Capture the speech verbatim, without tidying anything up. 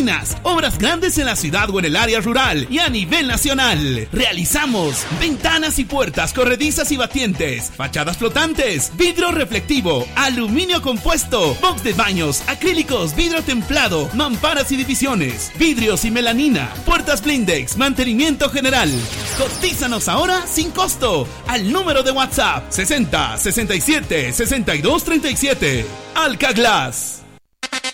oficinas, obras grandes en la ciudad o en el área rural y a nivel nacional. Realizamos ventanas y puertas corredizas y batientes, fachadas flotantes, vidrio reflectivo, aluminio compuesto, box de baños, acrílicos, vidrio templado, mamparas y divisiones, vidrios y melanina, puertas blindex, mantenimiento general. Cotízanos ahora sin costo al número de WhatsApp sesenta, sesenta y siete, sesenta y dos, treinta y siete. Alcaglass.